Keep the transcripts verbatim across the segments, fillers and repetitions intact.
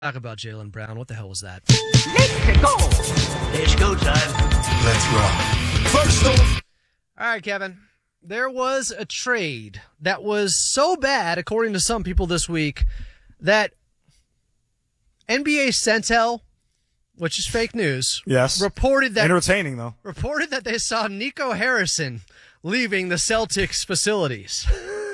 Talk about Jaylen Brown. What the hell was that? Let's go. Let's go time. Let's rock. First off. All right, Kevin. There was a trade that was so bad, according to some people this week, that N B A Centel, which is fake news, yes, reported that entertaining though. Reported that they saw Nico Harrison leaving the Celtics facilities.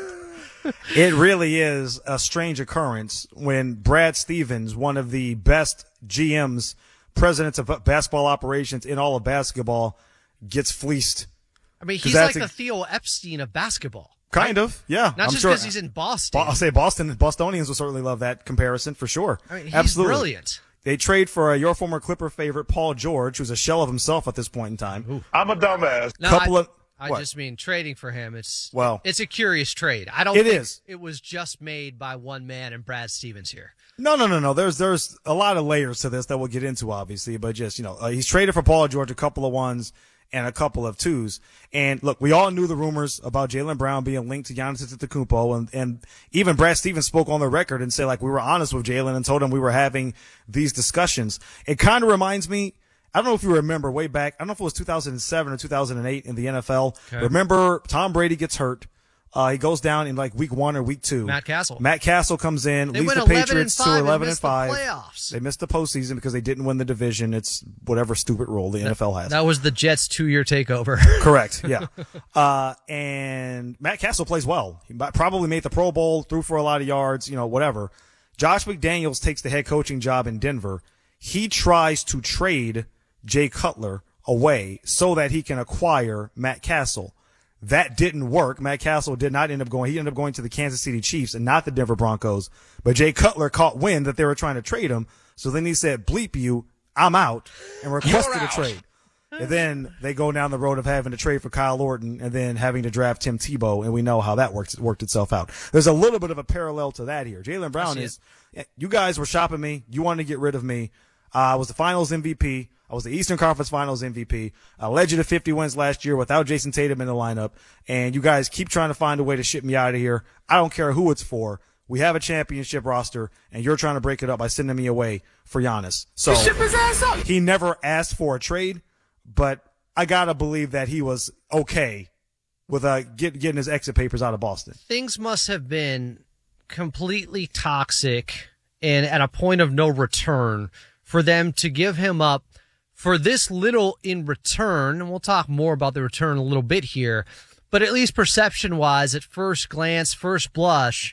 It really is a strange occurrence when Brad Stevens, one of the best G Ms, presidents of basketball operations in all of basketball, gets fleeced. I mean, he's like the Theo Epstein of basketball. Kind right? of, yeah. Not I'm just sure. because he's in Boston. I'll say Boston. Bostonians will certainly love that comparison for sure. I mean, he's Absolutely. brilliant. They trade for uh, your former Clipper favorite, Paul George, who's a shell of himself at this point in time. Ooh. I'm a dumbass. No, Couple I, of, I what? just mean trading for him. It's well, it's a curious trade. I don't it think is. it was just made by one man and Brad Stevens here. No, no, no, no. There's there's a lot of layers to this that we'll get into, obviously. But just, you know, uh, he's traded for Paul George, a couple of ones and a couple of twos. And look, we all knew the rumors about Jaylen Brown being linked to Giannis Antetokounmpo, and and even Brad Stevens spoke on the record and said, like, we were honest with Jaylen and told him we were having these discussions. It kind of reminds me, I don't know if you remember way back, I don't know if it was two thousand seven or two thousand eight in the N F L. Okay. Remember, Tom Brady gets hurt. Uh, he goes down in like week one or week two. Matt Castle. Matt Castle comes in, they leads the Patriots to eleven and five. The they missed the postseason because they didn't win the division. It's whatever stupid rule the that, N F L has. That was the Jets' two-year takeover. Correct. Yeah. uh, and Matt Castle plays well. He probably made the Pro Bowl, threw for a lot of yards, you know, whatever. Josh McDaniels takes the head coaching job in Denver. He tries to trade Jay Cutler away so that he can acquire Matt Castle. That didn't work. Matt Castle did not end up going. He ended up going to the Kansas City Chiefs and not the Denver Broncos. But Jay Cutler caught wind that they were trying to trade him. So then he said, bleep you, I'm out, and requested a trade. And then they go down the road of having to trade for Kyle Orton and then having to draft Tim Tebow, and we know how that worked, worked itself out. There's a little bit of a parallel to that here. Jaylen Brown is, it. you guys were shopping me. You wanted to get rid of me. Uh, I was the finals M V P. I was the Eastern Conference Finals M V P. I led you to fifty wins last year without Jason Tatum in the lineup. And you guys keep trying to find a way to ship me out of here. I don't care who it's for. We have a championship roster, and you're trying to break it up by sending me away for Giannis. So ship his ass up. He never asked for a trade, but I got to believe that he was okay with uh, get, getting his exit papers out of Boston. Things must have been completely toxic and at a point of no return for them to give him up for this little in return. And we'll talk more about the return a little bit here, but at least perception-wise, at first glance, first blush,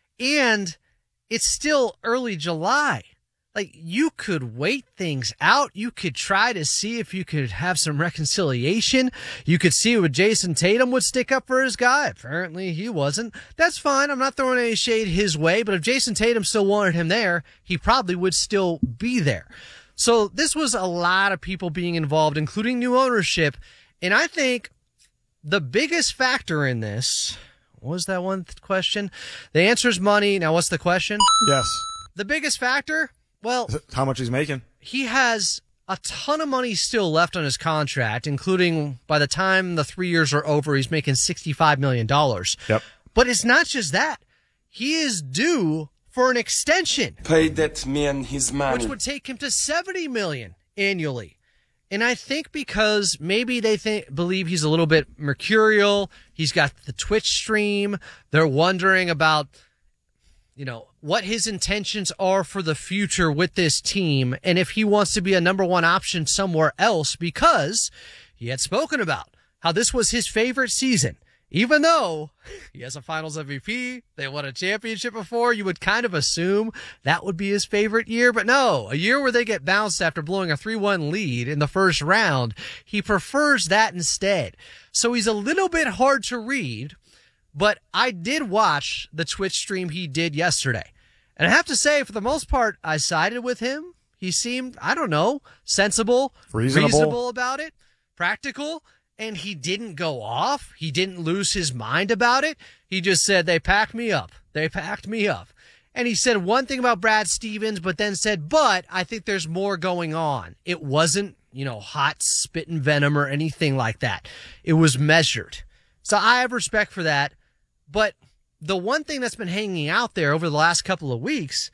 and it's still early July. Like, you could wait things out. You could try to see if you could have some reconciliation. You could see what Jason Tatum would stick up for his guy. Apparently he wasn't. That's fine. I'm not throwing any shade his way, but if Jason Tatum still wanted him there, he probably would still be there. So this was a lot of people being involved, including new ownership. And I think the biggest factor in this, what was that one th- question? The answer is money. Now, what's the question? Yes. The biggest factor? Well, how much he's making? He has a ton of money still left on his contract, including by the time the three years are over, he's making sixty-five million dollars. Yep. But it's not just that. He is due for an extension. Pay that man his money. Which would take him to seventy million dollars annually. And I think because maybe they think believe he's a little bit mercurial, he's got the Twitch stream, they're wondering about, you know, what his intentions are for the future with this team and if he wants to be a number one option somewhere else, because he had spoken about how this was his favorite season. Even though he has a finals M V P, they won a championship before, you would kind of assume that would be his favorite year. But no, a year where they get bounced after blowing a three one lead in the first round, he prefers that instead. So he's a little bit hard to read. But I did watch the Twitch stream he did yesterday. And I have to say, for the most part, I sided with him. He seemed, I don't know, sensible, reasonable, reasonable about it, practical. And he didn't go off. He didn't lose his mind about it. He just said, they packed me up. They packed me up. And he said one thing about Brad Stevens, but then said, but I think there's more going on. It wasn't, you know, hot spit and venom or anything like that. It was measured. So I have respect for that. But the one thing that's been hanging out there over the last couple of weeks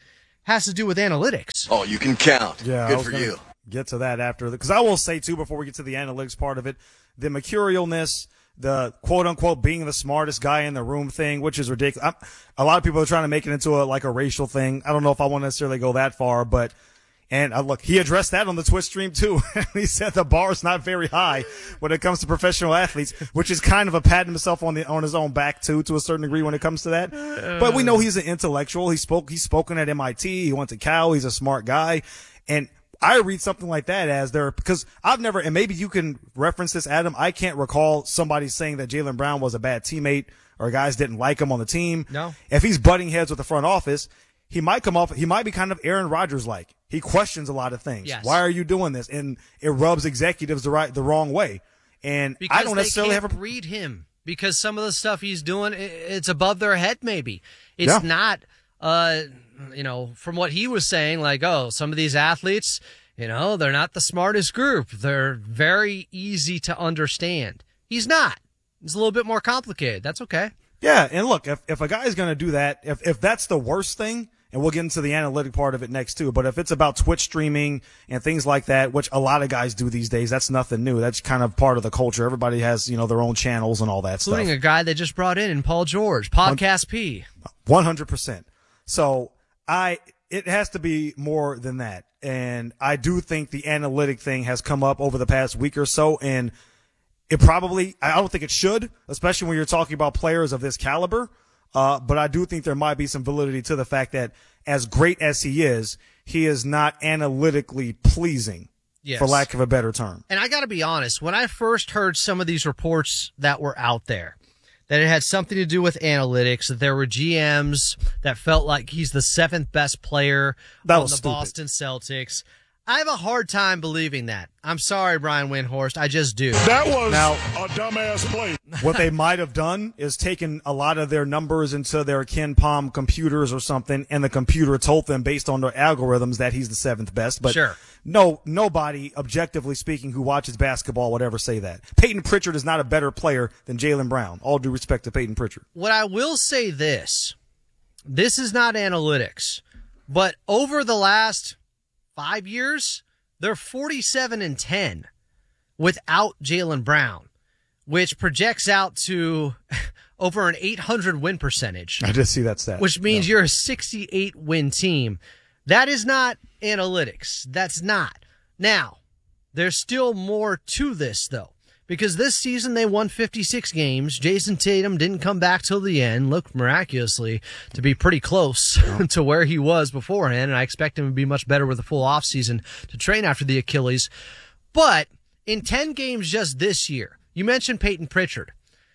has to do with analytics. Oh, you can count. Yeah, I Good was for gonna you. Get to that after, because I will say too, before we get to the analytics part of it, the mercurialness, the quote unquote being the smartest guy in the room thing, which is ridiculous. I'm, a lot of people are trying to make it into a like a racial thing. I don't know if I want to necessarily go that far, but and uh, look, he addressed that on the Twitch stream too. He said the bar is not very high when it comes to professional athletes, which is kind of a patting himself on the on his own back too, to a certain degree when it comes to that. But we know he's an intellectual. He spoke. He's spoken at M I T. He went to Cal. He's a smart guy, and I read something like that as there, because I've never, and maybe you can reference this, Adam. I can't recall somebody saying that Jaylen Brown was a bad teammate or guys didn't like him on the team. No. If he's butting heads with the front office, he might come off, he might be kind of Aaron Rodgers like. He questions a lot of things. Yes. Why are you doing this? And it rubs executives the right, the wrong way. And Because I don't they necessarily can't have a, read him, because some of the stuff he's doing, i- it's above their head maybe. It's Yeah. not, uh, you know, from what he was saying, like, oh, some of these athletes, you know, they're not the smartest group. They're very easy to understand. He's not. It's a little bit more complicated. That's okay. yeah. And look, if, if a guy's going to do that, if, if that's the worst thing, and we'll get into the analytic part of it next too, but if it's about Twitch streaming and things like that, which a lot of guys do these days, that's nothing new. That's kind of part of the culture. Everybody has, you know, their own channels and all that Including stuff. a guy they just brought in, in Paul George, Podcast P. one hundred percent. So I, it has to be more than that. And I do think the analytic thing has come up over the past week or so, and it probably, I don't think it should, especially when you're talking about players of this caliber. Uh, but I do think there might be some validity to the fact that as great as he is, he is not analytically pleasing, Yes. for lack of a better term. And I got to be honest, when I first heard some of these reports that were out there, that it had something to do with analytics, that there were G Ms that felt like he's the seventh best player That on was the stupid. Boston Celtics, I have a hard time believing that. I'm sorry, Brian Windhorst. I just do. That was Now- a dumbass play. What they might have done is taken a lot of their numbers into their Ken Palm computers or something, and the computer told them based on their algorithms that he's the seventh best. But Sure. no, nobody, objectively speaking, who watches basketball would ever say that. Peyton Pritchard is not a better player than Jaylen Brown. All due respect to Peyton Pritchard. What I will say this, this is not analytics, but over the last five years, they're forty-seven and ten without Jaylen Brown, which projects out to over an eight hundred win percentage, I did see that stat. which means you're a sixty-eight win team. That is not analytics. That's not. Now, there's still more to this, though, because this season they won fifty-six games. Jason Tatum didn't come back till the end, looked miraculously to be pretty close to where he was beforehand, and I expect him to be much better with a full offseason to train after the Achilles. But in ten games just this year, you mentioned Peyton Pritchard.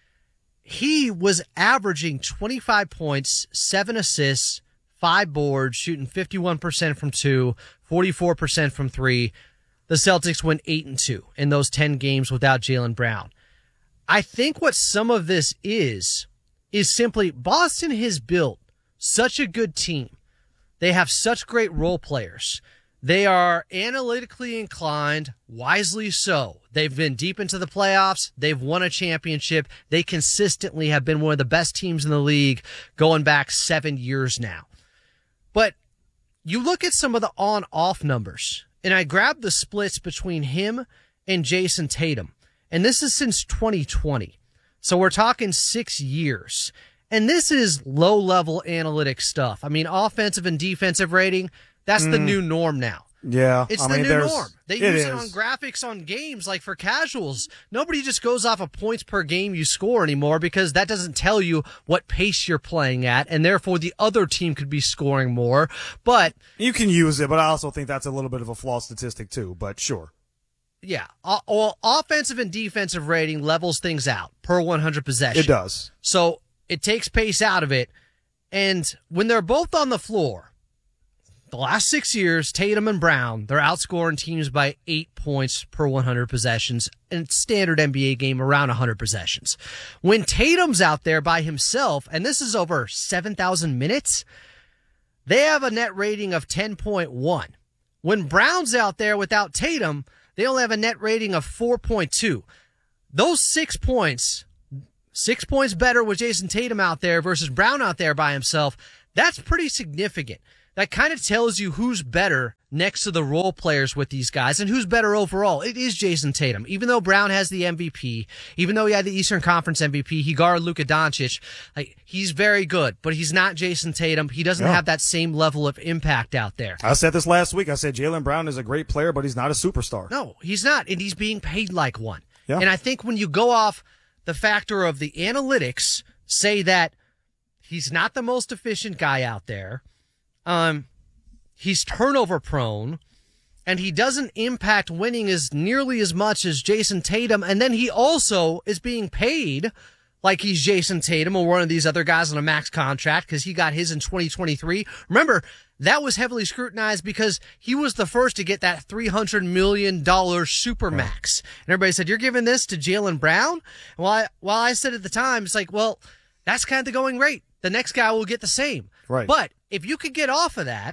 He was averaging twenty-five points, seven assists, five boards, shooting fifty-one percent from two, forty-four percent from three. The Celtics went eight and two in those ten games without Jaylen Brown. I think what some of this is, is simply Boston has built such a good team. They have such great role players. They are analytically inclined, wisely so. They've been deep into the playoffs. They've won a championship. They consistently have been one of the best teams in the league going back seven years now. But you look at some of the on-off numbers, and I grabbed the splits between him and Jason Tatum. And this is since twenty twenty. So we're talking six years. And this is low-level analytic stuff. I mean, offensive and defensive rating, that's the new norm now. Yeah. It's I the mean, new there's- norm. They it use it is. on graphics on games, like for casuals. Nobody just goes off of points per game you score anymore, because that doesn't tell you what pace you're playing at, and therefore the other team could be scoring more. But You can use it, but I also think that's a little bit of a flawed statistic too, but sure. yeah, o- well, offensive and defensive rating levels things out per one hundred possessions. It does. So it takes pace out of it. And when they're both on the floor, the last six years, Tatum and Brown, they're outscoring teams by eight points per one hundred possessions, and standard N B A game around one hundred possessions. When Tatum's out there by himself, and this is over seven thousand minutes, they have a net rating of ten point one. When Brown's out there without Tatum, they only have a net rating of four point two. Those six points, six points better with Jason Tatum out there versus Brown out there by himself, that's pretty significant. that kind of tells you who's better next to the role players with these guys and who's better overall. It is Jason Tatum. Even though Brown has the M V P, even though he had the Eastern Conference M V P, he guarded Luka Doncic. Like, he's very good, but he's not Jason Tatum. He doesn't Yeah. have that same level of impact out there. I said this last week. I said Jaylen Brown is a great player, but he's not a superstar. No, he's not, and he's being paid like one. Yeah. And I think when you go off the factor of the analytics, say that he's not the most efficient guy out there, um, he's turnover prone, and he doesn't impact winning as nearly as much as Jason Tatum, and then he also is being paid like he's Jason Tatum or one of these other guys on a max contract because he got his in twenty twenty-three. Remember, that was heavily scrutinized because he was the first to get that three hundred million dollars super max. And everybody said, you're giving this to Jaylen Brown? And while I, while I said at the time, it's like, well, that's kind of the going rate. The next guy will get the same. Right. But if you could get off of that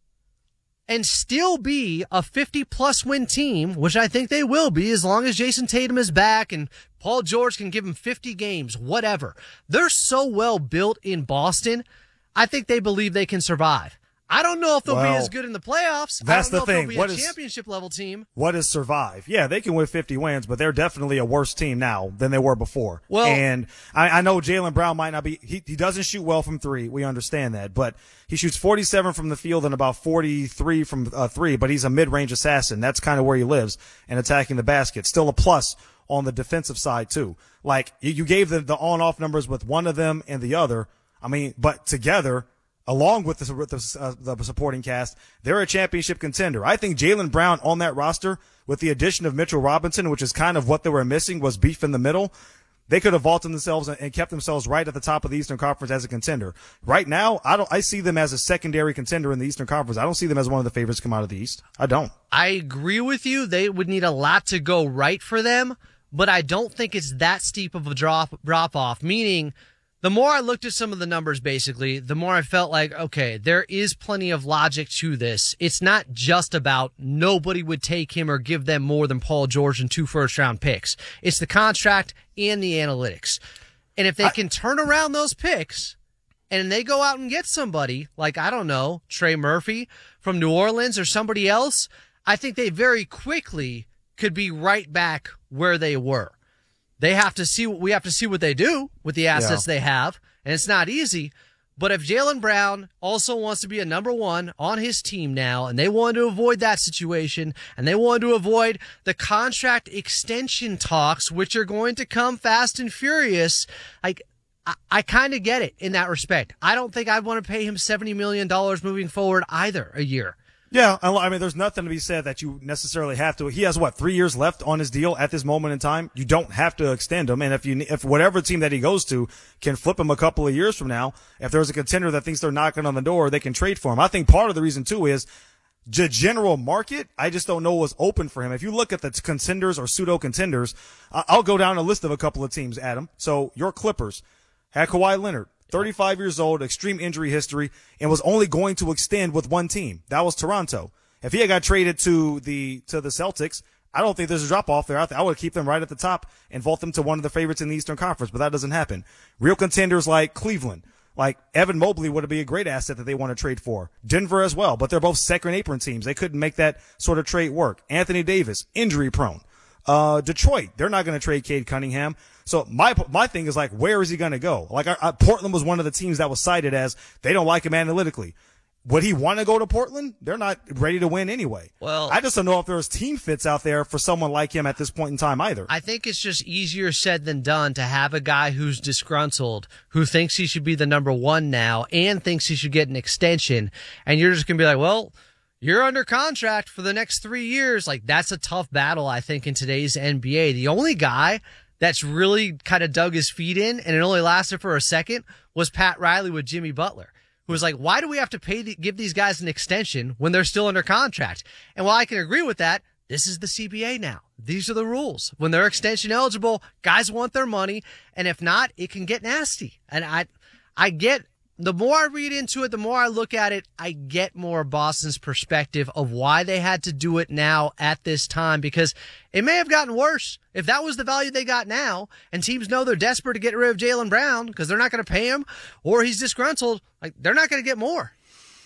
and still be a fifty-plus win team, which I think they will be as long as Jason Tatum is back and Paul George can give him fifty games, whatever. They're so well built in Boston, I think they believe they can survive. I don't know if they'll Well, be as good in the playoffs. that's I don't the know thing. if they'll be What a is- championship level team. What is survive? Yeah, they can win fifty wins, but they're definitely a worse team now than they were before. Well- and I, I know Jaylen Brown might not be, he, he doesn't shoot well from three. We understand that, but he shoots forty-seven from the field and about forty-three from uh, three, but he's a mid-range assassin. That's kind of where he lives and attacking the basket. Still a plus on the defensive side too. Like you, you gave the, the on-off numbers with one of them and the other. I mean, but together, along with the, with the, uh, the supporting cast, they're a championship contender. I think Jaylen Brown on that roster, with the addition of Mitchell Robinson, which is kind of what they were missing, was beef in the middle. They could have vaulted themselves and kept themselves right at the top of the Eastern Conference as a contender. Right now, I don't. I see them as a secondary contender in the Eastern Conference. I don't see them as one of the favorites to come out of the East. I don't. I agree with you. They would need a lot to go right for them, but I don't think it's that steep of a drop drop off, meaning the more I looked at some of the numbers, basically, the more I felt like, okay, there is plenty of logic to this. It's not just about nobody would take him or give them more than Paul George and two first-round picks. It's the contract and the analytics. And if they I, can turn around those picks and they go out and get somebody like, I don't know, Trey Murphy from New Orleans or somebody else, I think they very quickly could be right back where they were. They have to see, we have to see what they do with the assets Yeah. they have, and it's not easy. But if Jaylen Brown also wants to be a number one on his team now, and they want to avoid that situation, and they want to avoid the contract extension talks, which are going to come fast and furious, like, I, I kind of get it in that respect. I don't think I'd want to pay him seventy million dollars moving forward either a year. Yeah, I mean, there's nothing to be said that you necessarily have to. He has what, three years left on his deal at this moment in time. You don't have to extend him, and if you, if whatever team that he goes to can flip him a couple of years from now, if there's a contender that thinks they're knocking on the door, they can trade for him. I think part of the reason too is the general market. I just don't know what's open for him. If you look at the contenders or pseudo contenders, I'll go down a list of a couple of teams, Adam. So your Clippers had Kawhi Leonard, thirty-five years old, extreme injury history, and was only going to extend with one team. That was Toronto. If he had got traded to the to the Celtics, I don't think there's a drop off there. I, th- I would keep them right at the top and vault them to one of the favorites in the Eastern Conference, but that doesn't happen. Real contenders like Cleveland, like Evan Mobley would be a great asset that they want to trade for. Denver as well, but they're both second apron teams. They couldn't make that sort of trade work. Anthony Davis, injury prone. Uh, Detroit, they're not going to trade Cade Cunningham. So my, my thing is like, where is he going to go? Like, I, I, Portland was one of the teams that was cited as they don't like him analytically. Would he want to go to Portland? They're not ready to win anyway. Well, I just don't know if there's team fits out there for someone like him at this point in time either. I think it's just easier said than done to have a guy who's disgruntled, who thinks he should be the number one now and thinks he should get an extension. And you're just going to be like, well, you're under contract for the next three years. Like, that's a tough battle, I think, in today's N B A. The only guy that's really kind of dug his feet in, and it only lasted for a second, was Pat Riley with Jimmy Butler, who was like, why do we have to pay the, give these guys an extension when they're still under contract? And while I can agree with that, this is the C B A now. These are the rules. When they're extension eligible, guys want their money, and if not, it can get nasty. And I, I get, the more I read into it, the more I look at it, I get more Boston's perspective of why they had to do it now at this time, because it may have gotten worse. If that was the value they got now, and teams know they're desperate to get rid of Jaylen Brown because they're not going to pay him, or he's disgruntled, like, they're not going to get more.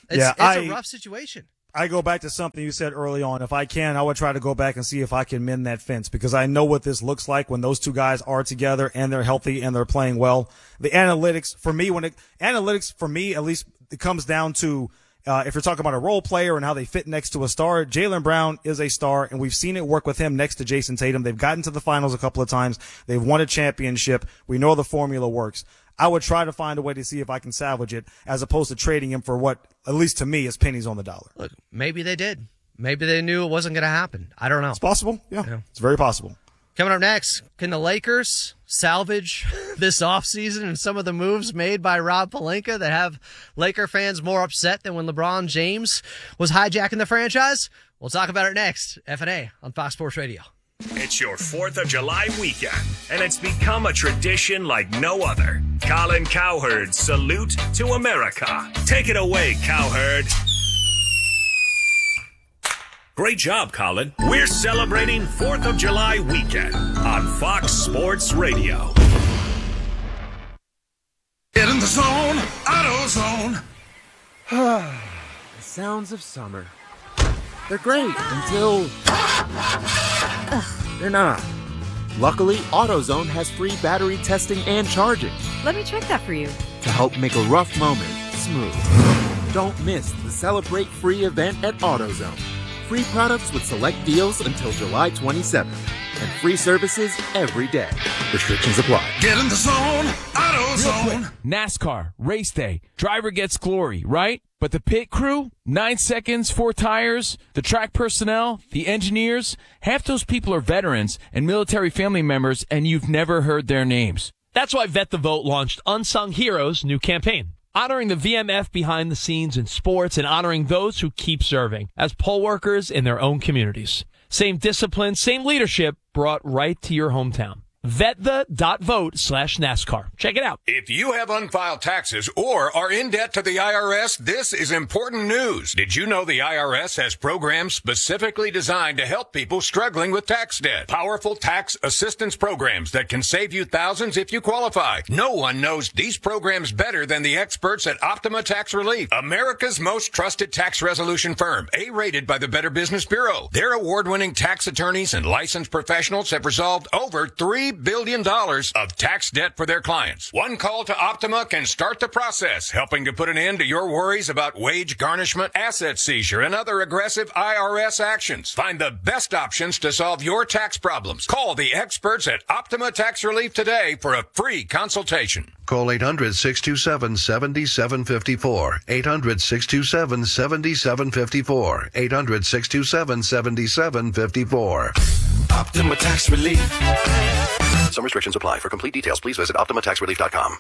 It's, Yeah, it's I- a rough situation. I go back to something you said early on. If I can, I would try to go back and see if I can mend that fence, because I know what this looks like when those two guys are together and they're healthy and they're playing well. The analytics for me, when it, analytics for me, at least it comes down to, uh, if you're talking about a role player and how they fit next to a star, Jaylen Brown is a star, and we've seen it work with him next to Jason Tatum. They've gotten to the finals a couple of times. They've won a championship. We know the formula works. I would try to find a way to see if I can salvage it, as opposed to trading him for what, at least to me, is pennies on the dollar. Look, maybe they did. Maybe they knew it wasn't going to happen. I don't know. It's possible. Yeah, Yeah. It's very possible. Coming up next, can the Lakers salvage this offseason and some of the moves made by Rob Pelinka that have Laker fans more upset than when LeBron James was hijacking the franchise? We'll talk about it next. F and A on Fox Sports Radio. It's your fourth of July weekend, and it's become a tradition like no other. Colin Cowherd's Salute to America. Take it away, Cowherd. Great job, Colin. We're celebrating fourth of July weekend on Fox Sports Radio. Get in the zone, AutoZone. The sounds of summer. They're great until they're not. Luckily, AutoZone has free battery testing and charging Let me check that for you. to help make a rough moment smooth. Don't miss the Celebrate Free event at AutoZone. Free products with select deals until July twenty-seventh. And free services every day. Restrictions apply. Get in the zone, AutoZone. NASCAR, race day, driver gets glory, right? But the pit crew, nine seconds, four tires, the track personnel, the engineers, half those people are veterans and military family members, and you've never heard their names. That's why Vet the Vote launched Unsung Heroes' new campaign, honoring the V M F behind the scenes in sports and honoring those who keep serving as poll workers in their own communities. Same discipline, same leadership brought right to your hometown. Vetthe.vote slash NASCAR. Check it out. If you have unfiled taxes or are in debt to the I R S, this is important news. Did you know the I R S has programs specifically designed to help people struggling with tax debt? Powerful tax assistance programs that can save you thousands if you qualify. No one knows these programs better than the experts at Optima Tax Relief, America's most trusted tax resolution firm, A-rated by the Better Business Bureau. Their award-winning tax attorneys and licensed professionals have resolved over three billion dollars of tax debt for their clients. One call to Optima can start the process, helping to put an end to your worries about wage garnishment, asset seizure, and other aggressive I R S actions. Find the best options to solve your tax problems. Call the experts at Optima Tax Relief today for a free consultation. Call eight hundred, six two seven, seven seven five four. eight hundred, six two seven, seven seven five four. eight hundred, six two seven, seven seven five four. Optima Tax Relief. Some restrictions apply. For complete details, please visit optima tax relief dot com.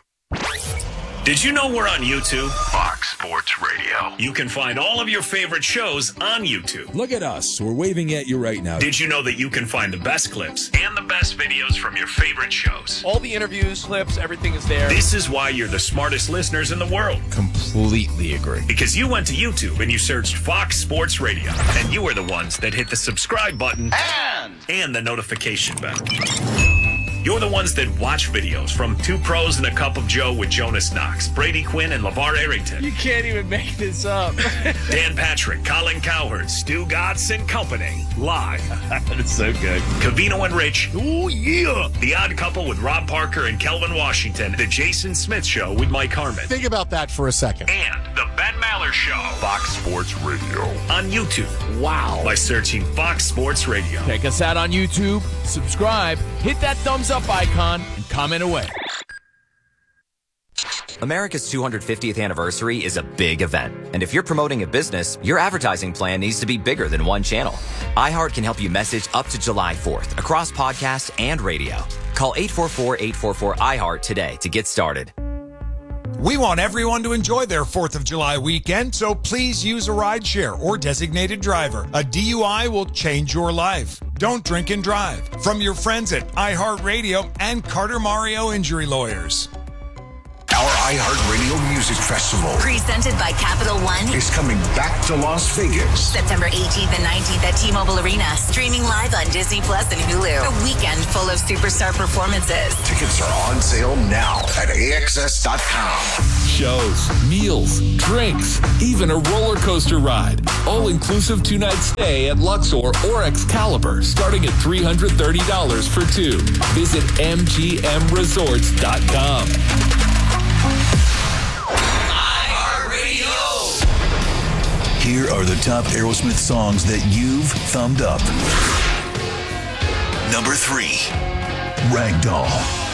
Did you know we're on YouTube? Fox Sports Radio. You can find all of your favorite shows on YouTube. Look at us. We're waving at you right now. Did you know that you can find the best clips and the best videos from your favorite shows? All the interviews, clips, everything is there. This is why you're the smartest listeners in the world. Completely agree. Because you went to YouTube and you searched Fox Sports Radio. And you are the ones that hit the subscribe button And and the notification bell. You're the ones that watch videos from Two Pros and a Cup of Joe with Jonas Knox, Brady Quinn, and LeVar Arrington. You can't even make this up. Dan Patrick, Colin Cowherd, Stu Gatz and Company. Live. It's so good. Cavino and Rich. Oh, yeah. The Odd Couple with Rob Parker and Kelvin Washington. The Jason Smith Show with Mike Harmon. Think about that for a second. And the Ben Maller Show. Fox Sports Radio. On YouTube. Wow. By searching Fox Sports Radio. Check us out on YouTube, subscribe, hit that thumbs up icon, and comment away. America's two hundred fiftieth anniversary is a big event. And if you're promoting a business, your advertising plan needs to be bigger than one channel. iHeart can help you message up to July fourth across podcast and radio. Call eight four four, eight four four, I heart today to get started. We want everyone to enjoy their fourth of July weekend, so please use a rideshare or designated driver. A D U I will change your life. Don't drink and drive. From your friends at iHeartRadio and Carter Mario Injury Lawyers. Our iHeartRadio Music Festival Presented by Capital One. is coming back to Las Vegas. September eighteenth and nineteenth at T-Mobile Arena. Streaming live on Disney Plus and Hulu. A weekend full of superstar performances. Tickets are on sale now at A X S dot com. Shows, meals, drinks, even a roller coaster ride. All inclusive two night stay at Luxor or Excalibur, starting at three hundred thirty dollars for two. Visit M G M resorts dot com. Here are the top Aerosmith songs that you've thumbed up. Number three, Ragdoll.